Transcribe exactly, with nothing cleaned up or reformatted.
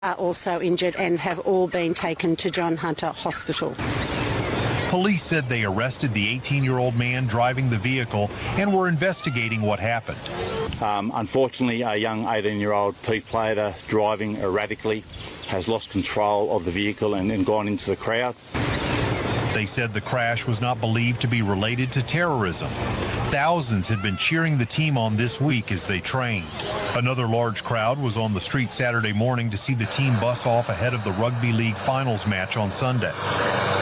are also injured and have all been taken to John Hunter Hospital. Police said they arrested the eighteen-year-old man driving the vehicle and were investigating what happened. Um, unfortunately, a young eighteen-year-old P-plater driving erratically has lost control of the vehicle and, and gone into the crowd. They said the crash was not believed to be related to terrorism. Thousands had been cheering the team on this week as they trained. Another large crowd was on the street Saturday morning to see the team bus off ahead of the Rugby League Finals match on Sunday.